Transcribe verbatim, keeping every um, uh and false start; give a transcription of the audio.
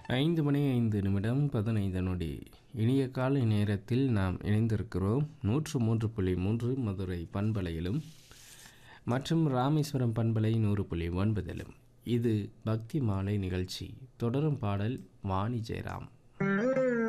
ஐந்து மணி ஐந்து நிமிடம் பதினைந்து நொடி. இனிய காலை நேரத்தில் நாம் இணைந்திருக்கிறோம். நூற்று மூன்று புள்ளி மூன்று மதுரை பண்பலையிலும் மற்றும் ராமேஸ்வரம் பண்பலை நூறு புள்ளி ஒன்பதிலும். இது பக்தி மாலை நிகழ்ச்சி. தொடரும் பாடல் வாணி ஜெயராம்.